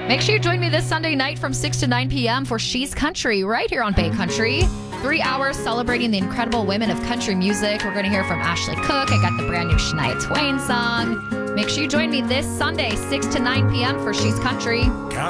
Make sure you join me this Sunday night from 6 to 9 p.m. for She's Country right here on Bay Country. 3 hours celebrating the incredible women of country music. We're going to hear from Ashley Cook. I got the brand new Shania Twain song. Make sure you join me this Sunday, 6 to 9 p.m. for She's Country.